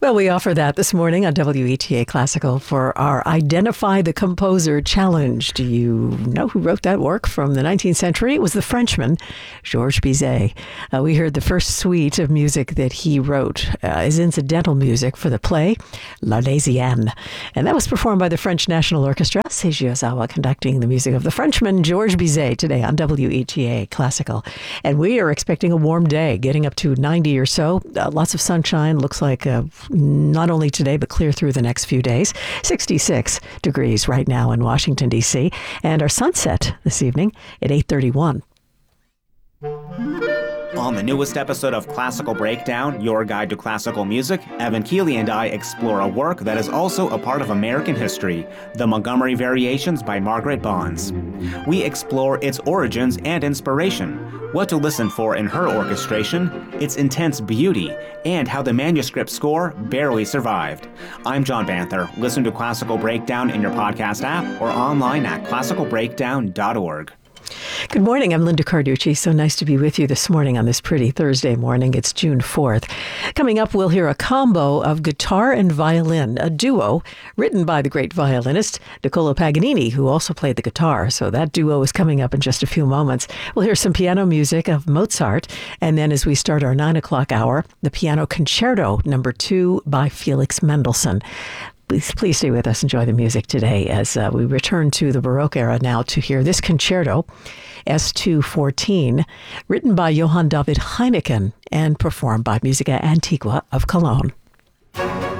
Well, we offer that this morning on WETA Classical for our Identify the Composer Challenge. Do you know who wrote that work from the 19th century? It was the Frenchman, Georges Bizet. We heard the first suite of music that he wrote as incidental music for the play L'Arlésienne. And that was performed by the French National Orchestra, Seiji Ozawa conducting the music of the Frenchman, Georges Bizet, today on WETA Classical. And we are expecting a warm day, getting up to 90 or so. Lots of sunshine. Looks like not only today, but clear through the next few days. 66 degrees right now in Washington, D.C. And our sunset this evening at 8:31. On the newest episode of Classical Breakdown, your guide to classical music, Evan Keeley and I explore a work that is also a part of American history, the Montgomery Variations by Margaret Bonds. We explore its origins and inspiration, what to listen for in her orchestration, its intense beauty, and how the manuscript score barely survived. I'm John Banther. Listen to Classical Breakdown in your podcast app or online at classicalbreakdown.org. Good morning. I'm Linda Carducci. So nice to be with you this morning on this pretty Thursday morning. It's June 4th. Coming up, we'll hear a combo of guitar and violin, a duo written by the great violinist Niccolò Paganini, who also played the guitar. So that duo is coming up in just a few moments. We'll hear some piano music of Mozart. And then as we start our 9 o'clock hour, the Piano Concerto No. 2 by Felix Mendelssohn. Please stay with us. Enjoy the music today as we return to the Baroque era now to hear this concerto, S214, written by Johann David Heineken and performed by Musica Antiqua of Cologne.